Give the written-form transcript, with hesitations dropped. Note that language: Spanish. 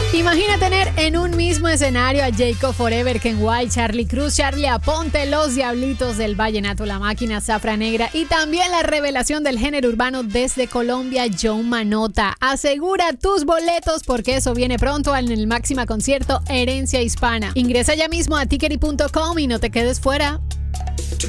Imagina tener en un mismo escenario a Jacob Forever, Ken White, Charly Cruz, Charly Aponte, Los Diablitos del Vallenato, La Máquina, Zafra Negra y también la revelación del género urbano desde Colombia, John Manota. Asegura tus boletos porque eso viene pronto en el Máxima Concierto Herencia Hispana. Ingresa ya mismo a tickety.com y no te quedes fuera.